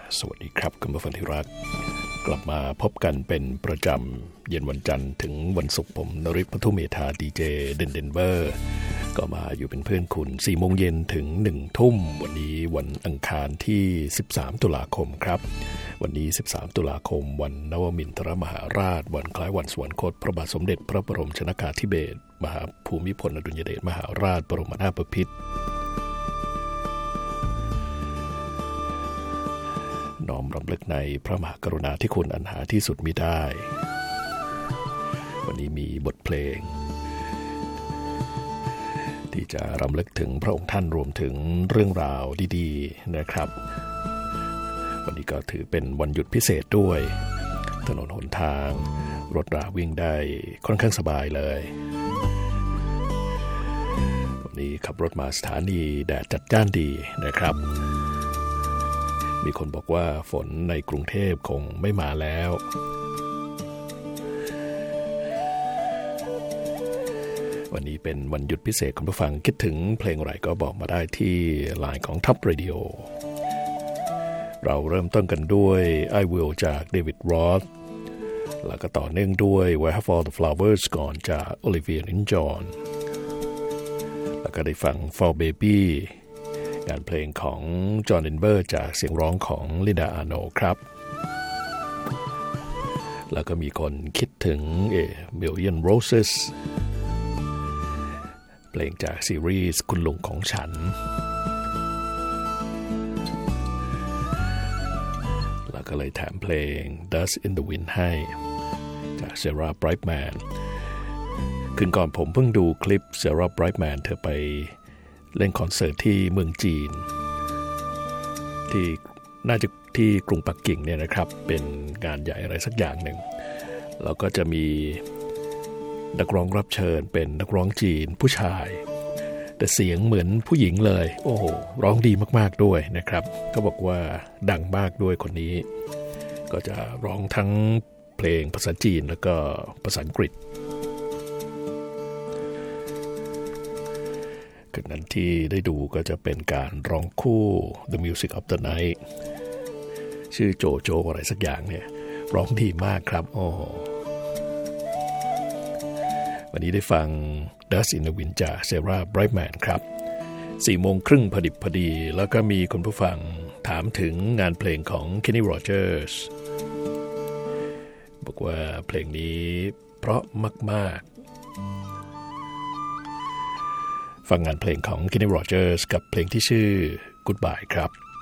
สวัสดีครับคุณผู้ฟังที่รักกลับมาพบกันเป็นประจำเย็นวันจันทร์ถึงวันศุกร์ผมนฤทธิ์ ปทุมเมธาดีเจเดนเวอร์ก็มาอยู่เป็นเพื่อนคุณ 4 โมงเย็นถึง 1 ทุ่มวันนี้วันอังคารที่13ตุลาคมครับวันนี้13ตุลาคมวันนวมินทรมหาราชวันคล้ายวันสวรรคตพระบาทสมเด็จพระบรมชนกาธิเบศรมหาภูมิพลอดุลยเดชมหาราชบรมนาถบพิตรน้อมรำลึกในพระมหากรุณาธิคุณอันหาที่สุดมิได้วันนี้มีบทเพลงที่จะรำลึกถึงพระองค์ท่านรวมถึงเรื่องราวดีๆนะครับวันนี้ก็ถือเป็นวันหยุดพิเศษด้วยถนนหนทางรถราวิ่งได้ค่อนข้างสบายเลยวันนี้ขับรถมาสถานีแดดจัดจ้านดีนะครับมีคนบอกว่าฝนในกรุงเทพคงไม่มาแล้ววันนี้เป็นวันหยุดพิเศษคุณผู้ฟังคิดถึงเพลงอะไรก็บอกมาได้ที่ LINE ของ Top Radio เราเริ่มต้นกันด้วย I Will จาก David Roth แล้วก็ต่อเนื่องด้วย Where Have All the Flowers Gone จาก Olivia Newton-John แล้วก็ได้ฟัง For Babyงานเพลงของจอห์น เดนเวอร์จากเสียงร้องของลินดา อาร์โนครับแล้วก็มีคนคิดถึงMillion Roses เพลงจากซีรีส์คุณลุงของฉันแล้วก็เลยแถมเพลง Dust in the Wind ให้จากเซรา ไบรท์แมนคืนก่อนผมเพิ่งดูคลิปเซรา ไบรท์แมนเธอไปเล่นคอนเสิร์ตที่เมืองจีนที่น่าจะที่กรุงปักกิ่งเนี่ยนะครับเป็นงานใหญ่อะไรสักอย่างหนึ่งแล้วก็จะมีนักร้องรับเชิญเป็นนักร้องจีนผู้ชายแต่เสียงเหมือนผู้หญิงเลยโอ้โหร้องดีมากๆด้วยนะครับก็บอกว่าดังมากด้วยคนนี้ก็จะร้องทั้งเพลงภาษาจีนแล้วก็ภาษาอังกฤษคืนนั้นที่ได้ดูก็จะเป็นการร้องคู่ The Music of the Night ชื่อโจโจอะไรสักอย่างเนี่ยร้องดีมากครับโอ้วันนี้ได้ฟัง Dust in the Wind จากเซรา ไบรท์แมนครับ 4 โมงครึ่งพอดิบพอดีแล้วก็มีคุณผู้ฟังถามถึงงานเพลงของ Kenny Rogers บอกว่าเพลงนี้เพราะมากๆฟังงานเพลงของ Kenny Rogers กับเพลงที่ชื่อ Goodbye ครับ